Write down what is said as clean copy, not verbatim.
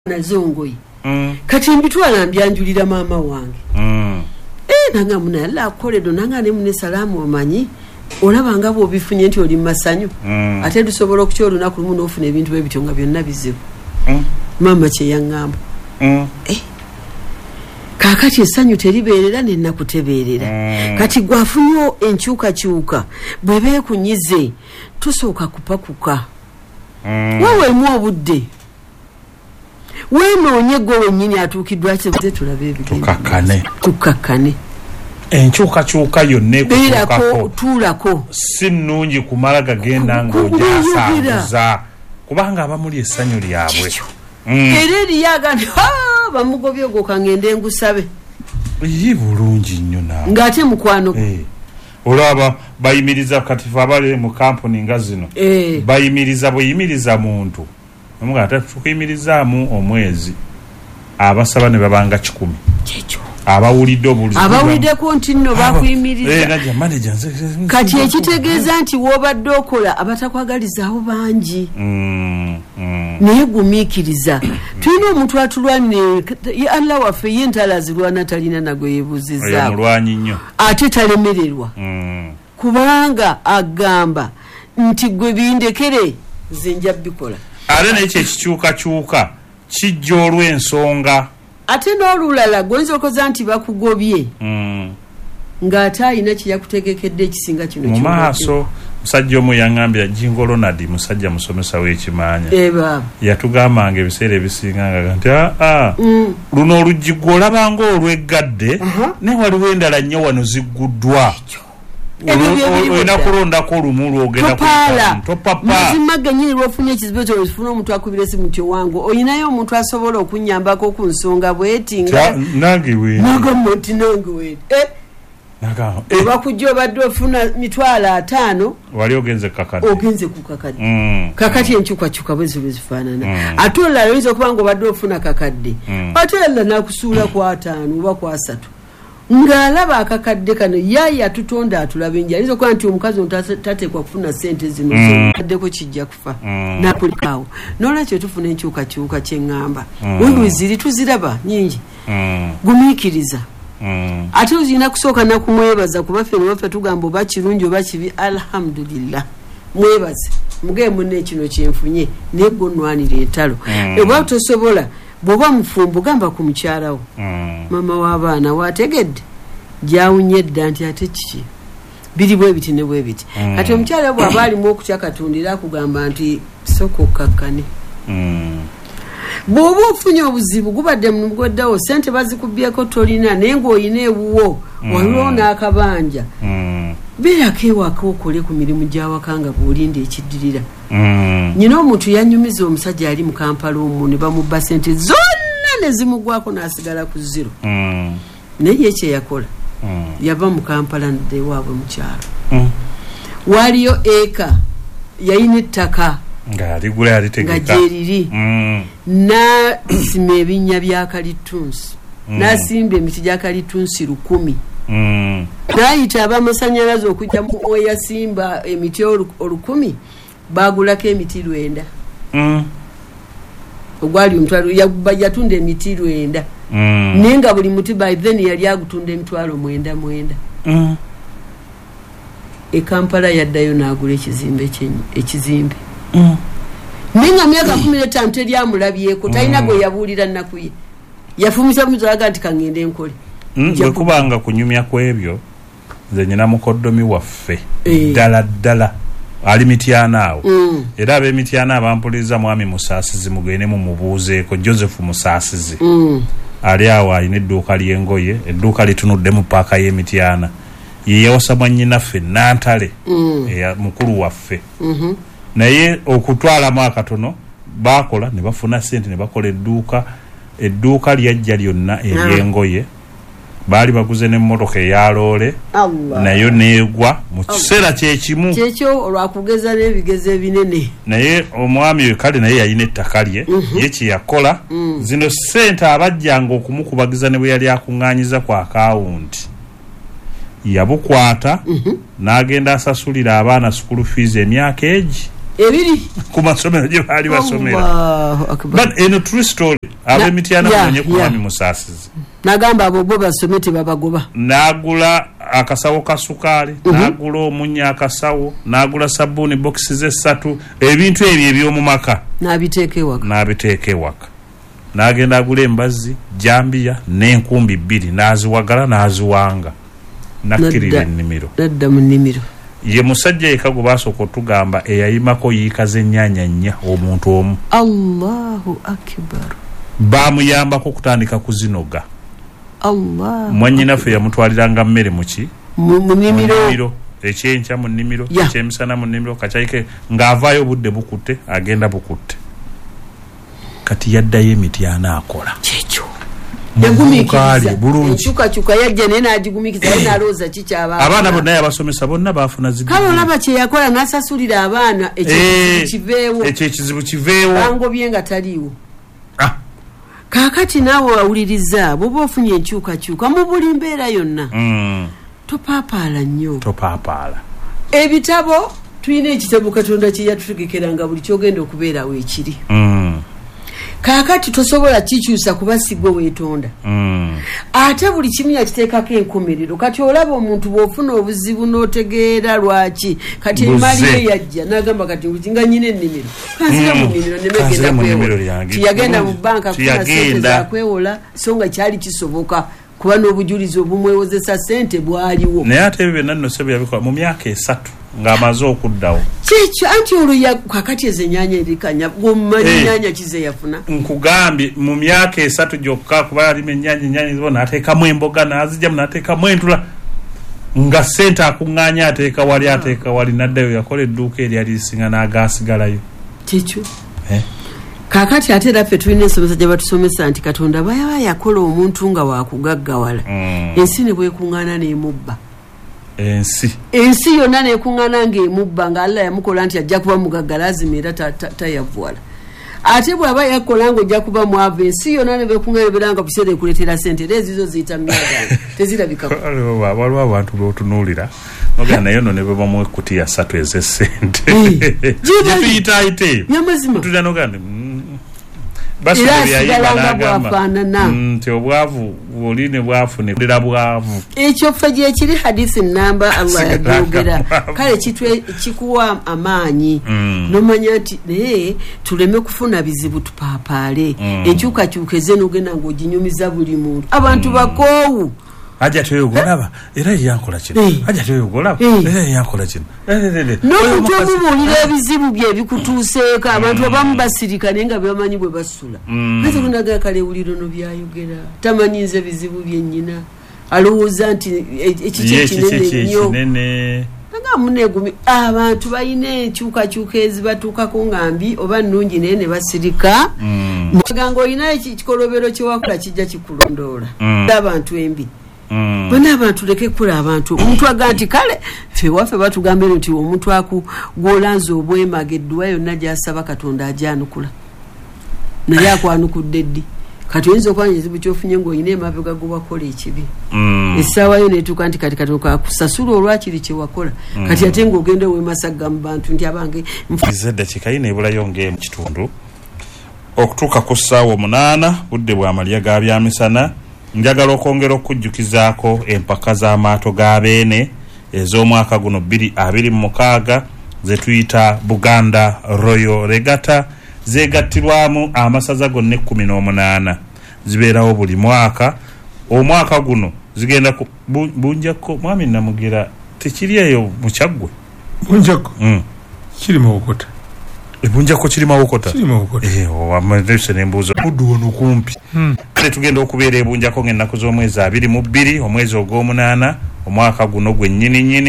nazongoyi kati mbitwala mbyanjulira maama wange nanga muna yalla akoledo nanga ne mune salamu omanyi olaba nga bwobifunye nti oli masanyu ate dusobola okukyolo naku lumu n'ofuna ebintu ebityo nga byonna bizibu maama kye yaŋŋamba kaakati essanyu teribeerera nennakutebeerera kati gwafunyo enkyukakyuka bwe beekunyize tusooka kupakuka weweemu obudde wenoonye gwe wennyini atuukiddwa kize tulabe ebigenda tukakkane enkyukakyuka yonna ekutuukako tuulako si nnungi kumala gagenda ng'ojasanguza kubanga abamuli essanyu lyabwe era eriyaga nti bamugobye ogwo kangende ngusabe yi bulungi nnyo nawe ng'ate mukwano olaba bayimiriza katifu abali mu kampuni nga zino bayimiriza bweyimiriza muntu omuga ate tukuyimirizaamu omwezi abasaba ne babanga 10 kyekyo abawulidde obulizi abawuliddeko nti nno bakuyimiriza kati ekitegeeza nti w'obadde okola abatakwagalizaawo bangi naye gumiikiriza tulina omuntu atulwanire Allah waffe ye ntala zirwana talina nagwe yeebuzizaawo mulwanyi nnyo ate talemererwa kubanga agamba nti gwe bindekere nze nja bikola ate naye kyekikyukakyuka kijja olw'ensonga ate n'olulala gwenza okoza nti bakugobye ng'ate alina kyeyakutegekedde ekisinga kino mu maaso musajja omu yaŋŋambira Jingo Ronald musajja musomesa w'ekimanya yatugambanga ebiseera ebisinga nga nti luno oluggi gwe olabanga olw'eggadde naye waliwo endala nnyo wano zigguddwa olina kulondako olumu lwogenda mazima genyini lwofunye ekizibu ekyo lwekifuna omuntu akubira esimu nti owangu oyinayo omuntu asobola okunnyambako ku nsonga bweti nange nagamba nti nange weeti bakujja obadde ofuna 5,000 wali ogenze ku kakadde kakati enkyukakyuka bwe zibe zifaanana ate olulala oyinza okuba nga obadde ofuna kakadde ate olala nakusuula ku 5 oba ku 3 ng'alaba akakadde kano yaaya tutonda atulaba enjala ayinza okuba nti omukazi ono tateekwa kufuna ssente zino kaddeko kijja kufa nakulikaawo n'olwekyo tufuna enkyukakyuka kyeŋŋamba wendu ziri tuziraba nyingi gumiikiriza ate olina kusooka nakumwebaza kuba ffe newaffe tugamba oba kirungi oba kibi alhamdulillah mwebaze mugee munne kino kyenfunye naye gonwanira entalo oba tosobola bw'oba mufumbo gamba ku mukyalawo mama w'abaana waategedde gyawunye dda nti ate kiki biri bwe biti ne bwe biti kati omukyala bw'aba alimu okutya katundira akugamba nti sooka okkakkane bw'oba ofunye obuzibu gubadde munugweddawo sente bazikubyeko tolina naye ng'olina ewuwo waliwo n'akabanja beerako ewaka okole ku mirimu gy'awaka nga bw'olinda ekiddirira nyina omuntu yanyumiza omusajja ali mu Kampala omwo ne bamubba sente zonna ne zimugwako n'asigala ku 0 naye ekyo yakola yava mu Kampala nadde ewaabwe mu kyalo waliyo eka yayina ettaka nga gyeriri n'asima ebinnya bya kalitunsi n'asimba emiti gya kalitunsi 100 n'ayita ab'amasanyalaze okujja mu eyasimba emiti 100 bagulako emiti 9 ogwali omutwalo yatunda emiti 9 naye nga buli muti by then yali agutunda emitwalo 9 Kampala yaddayo n'agula ekizimbe naye nga myaka 15 teryamulabyeko talina gwe yabuulira nnaku ye yafumisa muzalaga nti kangende enkole bwe kubanga kunyumya ku ebyo nze nyina mukoddomi waffe ddala ali Mityana awo era ab'Emityana abampuliriza mwami Musaasizi mugende mumubuuzeeko Joseph Musaasizi ali awo alina edduuka ly'engoye edduuka litunudde mu paaka y'Emityana ye yawasa mwannyinaffe Nantale mukulu waffe naye okutwalamu akatono bakola ne bafuna ssente ne bakola edduuka lyajja lyonna ery'engoye baali baguze n'emmotoka eya loole nayo neegwa mu kiseera kyekimu kyekyo olwakugeza n'ebigezo ebinene naye omwami we kale naye yalina ettaka lye ye kyeyakola zino ssente abajjanga okumukubagiza ne bwe yali akuŋŋaanyiza ku akawunti yabukwata n'agenda asasulira abaana school fees emyaka egi ebiri ku masomero gye baali basomera. But eno true story ab'Emityana bamenye ku Mwami Musaasizi nagamba abo bo basome tebabagoba. N'agula akasawo ka sukaali, n'agula omunya akasawo, n'agula sabbuuni bokisi ze 3, ebintu ebyo eby'omu maka n'abiteeka ewaka. N'agenda agula embazzi, jambiya n'enkumbi 2 n'aziwagala n'aziwanga. Nakkirira ennimiro. Nadda mu nnimiro. Ye musajja yekka gwe baasooka otugamba eyayimako yiika z'ennyaanya 4 omuntu omu. Allahu akbar. Baamuyambako kutandika kuzinoga. Allah. Mwannyinaffe yamutwaliranga mmere muki? Mu nnimiro. Ekyenkya mu nnimiro, ekyemisana mu nnimiro, kakyayike ng'avaayo obudde bukutte, agenda bukutte. Kati yaddayo Emityana akola. Kyekyo. Yagumikiriza bulungi. Chuka yajja naye n'agigumikiza naye n'alowooza kikyaba. Abaana bonna yabasomesa bonna baafuna zigulu. Kale olaba kye yakola n'asasulira abaana ekizibu kiveewo. Bangobye nga taliiwo. Kaakati naawe wawuliriza bw'oba ofunye enkyukakyuka mu buli mbeera yonna. Topaapaala nnyo. Ebitabo tulina ekitabo Katonda kye yatutegekera nga buli kyogenda okubeerawo ekiri. Kaakati tosobola kikyusa kuba sigwe weetonda. Ate buli kimu yakiteekako enkomerero. Kati olaba omuntu bw'ofuna obuzibu n'otegeera lwaki. Kati emaali ye yajja n'agamba kati nga nnyina ennimiro. Kanzira mu nnimiro nemegenda kwewola. Tiyagenda mu bbanka kufuna ssente zakwewola so nga kyali kisoboka kuba n'obujulizi obumwewozesa ssente bwaliwo. Naye ate ebyo byonna nno Ssebo yabikola mu myaka 3 ng'amaze okuddawo. Kyekyo anti olwo kakati ezo ennyanya erikanya gwomumanyi ennyanya kize yafuna. Nkugambye mu myaka 3 gyokka kuba yalima ennyanya zo n'ateekamu emboga n'azigyamu n'ateekamu entula nga ssente akuŋŋaanya ateeka wali n'addayo yakola edduuka eryali lisinga n'agaasigalayo. Kyekyo. Kaakati ate era ffe tulina ensomesa gye batusomesa nti Katonda bw'aba yakola omuntu nga waakugaggawala ensi ne bwekuŋŋaana n'emubba. Ensi yonna n'ekuŋŋaana ng'emubba nga Allah yamukola nti ajja kuba mugagga lazima era tayavuwala. Ate bw'aba yakola ng'ojja kuba mwavu ensi yonna ne bekuŋŋaana ebeera biseera ekuleetera ssente era ezizo ziyita myagana tezirabikako. Waliwo abantu b'otunuulira noga naye nno ne bwe bamu ekkutiya 3 ez'essente gye tuyita ite tulina nogandi nti obwavu bw'oli ne bwafunira bwavu. Ekyo ffe gye kiri hadisi nnamba Allah yagyogera. Kale kikuwa amaanyi nomanya nti naye tuleme kufuna bizibu tupaapaale. Enkyukakyuka eze n'ogenda ng'oginyumiza buli muntu. Abantu bakoowu. Ajja toyogolaba era yankola kino. Ajja toyogolaba era yankola kino. N'omuntu omubuulira ebizibu bye bikutuuseeko abantu abamu basirika naye nga bamanyi bwe basula. Ate kunaga kale wuliro no byayogera. Tamanyi nze bizibu bye nnyina. Alowooza nti ekiki kinene nnyo. Nga munegumi abantu balina enkyukakyuka ezibatuukako nga mbi oba nnungi naye ne basirika. Nga olina ekikolobero kye wakola kijja kikulondoola. Abantu embi. Bonna abantu leke kula abantu omuntu aga nti kale ffe waffe batugambye nti omuntu gwolanze obwemage edduwa yonna gy'asaba Katonda ajyanukula naye akwanukudde ddi kati oyinza okwanya ekizibu ky'ofunye ng'olina emabega gwe wakola ekibi essaawa yo neetuuka nti kati Katonda akusasula olwakiri kye wakola kati ate ng'ogenda ow'emasagga mu bantu nti abange eddakiika yina ebulayo ng'emu kitundu okutuuka ku ssaawa 8 budde bw'amalya ga byamisana. Njagala okwongera okujjukizaako empaka z'amaato ga Beene ez'omwaka guno 2026 ze tuyita Buganda Royal Regatta zeegattirwamu amasaza gonna 18 zibeerawo buli mwaka. Omwaka guno zigenda ku Bunjako. Mwami Namugira tekiri eyo mu Kyaggwe? Bunjako kiri mu Bukota. Bunjako kiri mu Bukota? Kiri mu Bukota. Wamazese n'embuuzo muddu wano kumpi. Kale tugenda okubeera e Bunjako ng'ennaku z'omwezi 22 omwezi ogw'omunaana omwaka guno gwennyini